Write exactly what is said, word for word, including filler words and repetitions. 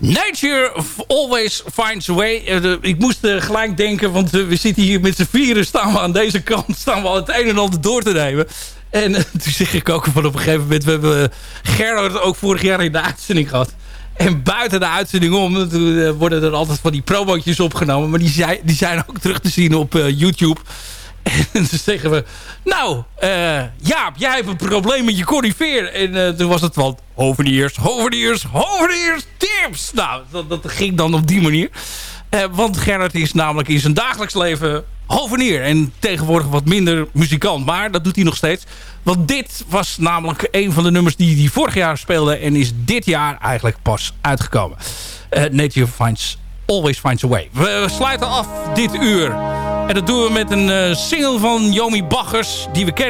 Nature always finds a way. Uh, de, ik moest uh, gelijk denken, want uh, we zitten hier met z'n vieren, staan we aan deze kant, staan we al het een en ander door te nemen. En uh, toen zeg ik ook van op een gegeven moment, we hebben uh, Gerard ook vorig jaar in de uitzending gehad. En buiten de uitzending om, toen uh, worden er altijd van die promotjes opgenomen, maar die zijn, die zijn ook terug te zien op uh, YouTube. En dan zeggen we, nou, uh, Jaap, jij hebt een probleem met je corriveer. En uh, toen was het van, hoveniers, hoveniers, hoveniers, tips. Nou, dat, dat ging dan op die manier. Uh, want Gerard is namelijk in zijn dagelijks leven hovenier. En tegenwoordig wat minder muzikant. Maar dat doet hij nog steeds. Want dit was namelijk een van de nummers die hij vorig jaar speelde. En is dit jaar eigenlijk pas uitgekomen. Uh, Nature finds, always finds a way. We sluiten af dit uur. En dat doen we met een uh, single van Jomi Baggers die we kennen.